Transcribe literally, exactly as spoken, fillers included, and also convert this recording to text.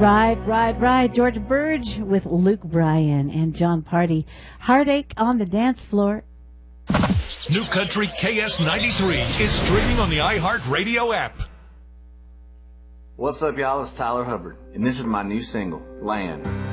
Right, right, right. George Burge with Luke Bryan and John Party. Heartache on the Dance Floor. New Country K S ninety-three is streaming on the iHeartRadio app. What's up, y'all? It's Tyler Hubbard, and this is my new single, Land.